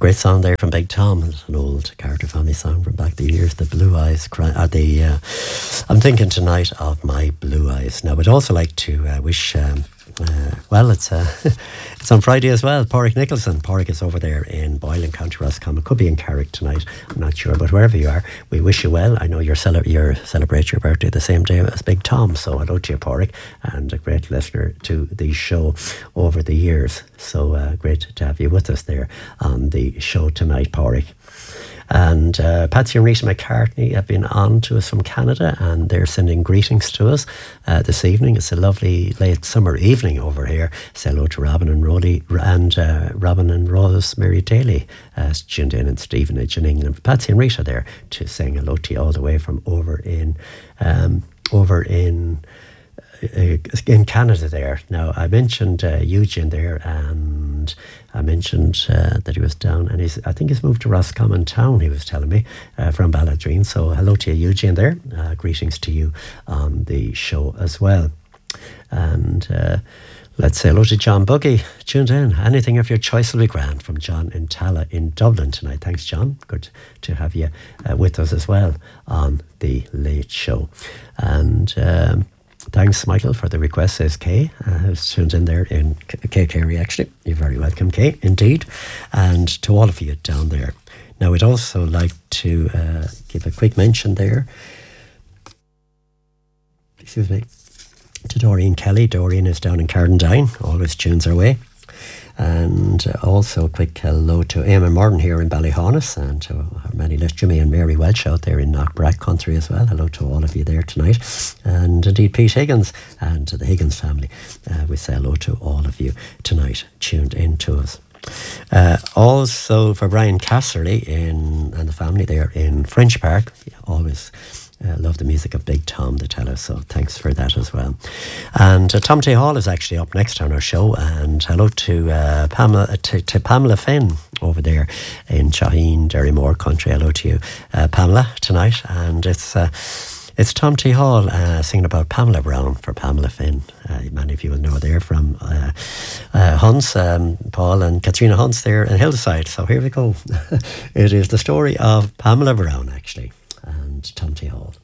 Great song there from Big Tom. It's an old Carter family song from back the years. The Blue Eyes. I'm thinking tonight of my Blue Eyes. Now, I'd also like to wish. It's it's on Friday as well. Pádraig Nicholson. Pádraig is over there in Boylan, County Roscommon. Could be in Carrick tonight. I'm not sure, but wherever you are, we wish you well. I know you celebrate your birthday the same day as Big Tom, so hello to you, Pádraig, and a great listener to the show over the years. So great to have you with us there on the show tonight, Pádraig. And Patsy and Rita McCartney have been on to us from Canada, and they're sending greetings to us this evening. It's a lovely late summer evening over here. Say hello to Robin and Robin and Rose Mary Daly tuned in, and Stevenage in England. Patsy and Rita there to saying hello to you all the way from over in Canada there. Now, I mentioned Eugene there, and I mentioned that he was down, and I think he's moved to Roscommon Town, he was telling me, from Balladreen. So hello to you, Eugene there. Greetings to you on the show as well. And let's say hello to John Buggy, tuned in. Anything of your choice will be grand, from John in Tala in Dublin tonight. Thanks, John. Good to have you with us as well on the Late Show. And thanks, Michael, for the request, says Kay, who's tuned in there in Kay Carey, actually. You're very welcome, Kay, indeed. And to all of you down there. Now, we'd also like to give a quick mention there, to Doreen Kelly. Doreen is down in Cardendine, always tunes our way. And also a quick hello to Eamon Morton here in Ballyhonus, and to our many listeners, Jimmy and Mary Welch out there in Knockbrack country as well. Hello to all of you there tonight. And indeed Pete Higgins and to the Higgins family. We say hello to all of you tonight, tuned in to us. Also for Brian Casserly and the family there in French Park. Always love the music of Big Tom, the teller, so thanks for that as well. And Tom T. Hall is actually up next on our show, and hello to Pamela Finn over there in Shaheen, Derrymore country. Hello to you, Pamela, tonight. And it's Tom T. Hall singing about Pamela Brown for Pamela Finn. Many of you will know there from Hunts, Paul and Katrina Hunts there in Hillside. So here we go. It is the story of Pamela Brown, actually, and Tom T. Hall.